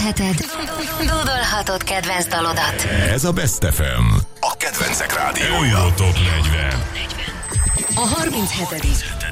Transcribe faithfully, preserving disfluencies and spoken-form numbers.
Megnézheted, dúdolhatod kedvenc dalodat. Ez a Best ef em, a kedvencek rádiója. Top negyven. A harminchetedik